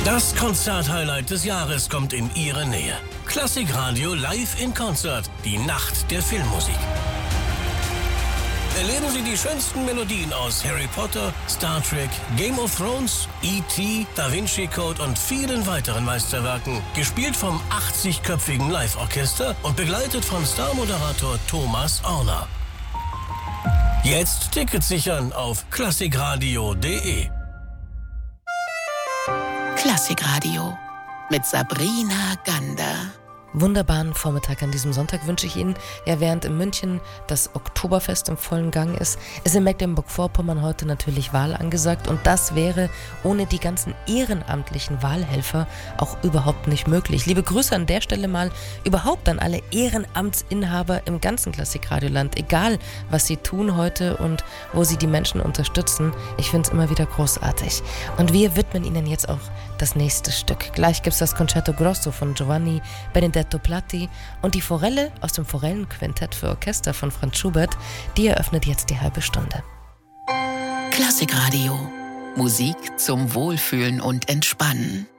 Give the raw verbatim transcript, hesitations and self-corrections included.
Das Konzert-Highlight des Jahres kommt in Ihre Nähe. Klassikradio live in Konzert. Die Nacht der Filmmusik. Erleben Sie die schönsten Melodien aus Harry Potter, Star Trek, Game of Thrones, E T, Da Vinci Code und vielen weiteren Meisterwerken. Gespielt vom achtzigköpfigen Live-Orchester und begleitet von Star-Moderator Thomas Orner. Jetzt Tickets sichern auf klassikradio punkt de. Klassikradio mit Sabrina Gander. Wunderbaren Vormittag an diesem Sonntag wünsche ich Ihnen. Ja, während in München das Oktoberfest im vollen Gang ist, ist in Mecklenburg-Vorpommern heute natürlich Wahl angesagt. Und das wäre ohne die ganzen ehrenamtlichen Wahlhelfer auch überhaupt nicht möglich. Liebe Grüße an der Stelle mal überhaupt an alle Ehrenamtsinhaber im ganzen Klassikradioland. Egal, was sie tun heute und wo sie die Menschen unterstützen. Ich finde es immer wieder großartig. Und wir widmen Ihnen jetzt auch das nächste Stück. Gleich gibt es das Concerto Grosso von Giovanni Benedetto Platti und die Forelle aus dem Forellenquintett für Orchester von Franz Schubert, die eröffnet jetzt die halbe Stunde. Klassikradio. Musik zum Wohlfühlen und Entspannen.